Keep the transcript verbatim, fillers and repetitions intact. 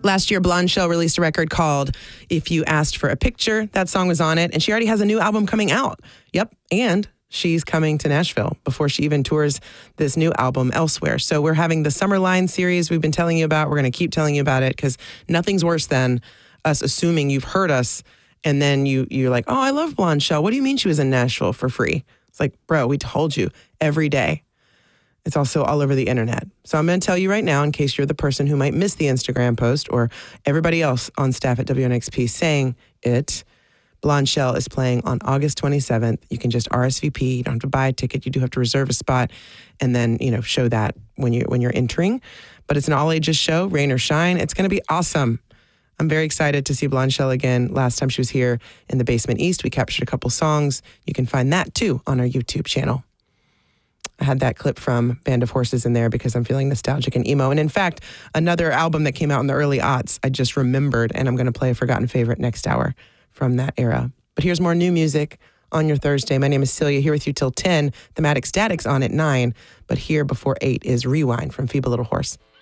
Last year, Blonde Shell released a record called If You Asked for a Picture. That song was on it, and she already has a new album coming out. Yep, and she's coming to Nashville before she even tours this new album elsewhere. So we're having the Summer Line series we've been telling you about. We're going to keep telling you about it because nothing's worse than us assuming you've heard us, and then you, you're like, oh, I love Blonde Shell. What do you mean she was in Nashville for free? It's like, bro, we told you every day. It's also all over the internet. So I'm going to tell you right now, in case you're the person who might miss the Instagram post or everybody else on staff at W N X P saying it, Blonde Shell is playing on August twenty-seventh. You can just R S V P. You don't have to buy a ticket. You do have to reserve a spot and then, you know, show that when, you, when you're entering. But it's an all-ages show, rain or shine. It's going to be awesome. I'm very excited to see Blonde Shell again. Last time she was here in the Basement East, we captured a couple songs. You can find that, too, on our YouTube channel. I had that clip from Band of Horses in there because I'm feeling nostalgic and emo. And in fact, another album that came out in the early aughts, I just remembered, and I'm going to play a forgotten favorite next hour from that era. But here's more new music on your Thursday. My name is Celia, here with you till ten. Thematic Static's on at nine. But here before eight is Rewind from Feeble Little Horse.